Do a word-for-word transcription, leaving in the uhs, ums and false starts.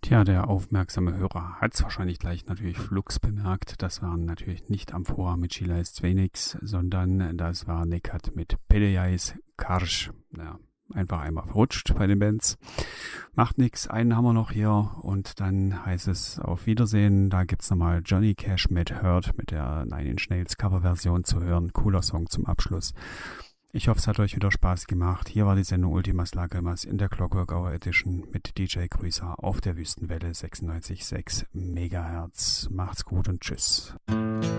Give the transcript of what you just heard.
Tja, der aufmerksame Hörer hat es wahrscheinlich gleich natürlich flugs bemerkt. Das waren natürlich nicht Amphora mit Sheila ist Zwenix, sondern das war Nekat mit Pedejais Karsch. Ja, einfach einmal verrutscht bei den Bands. Macht nix, einen haben wir noch hier und dann heißt es auf Wiedersehen. Da gibt's nochmal Johnny Cash mit Hurt mit der Nine Inch Nails Coverversion zu hören. Cooler Song zum Abschluss. Ich hoffe, es hat euch wieder Spaß gemacht. Hier war die Sendung Ultimas Lagrimas in der Clockwork Hour Edition mit D J Grüßer auf der Wüstenwelle sechsundneunzig Komma sechs Megahertz. Macht's gut und tschüss.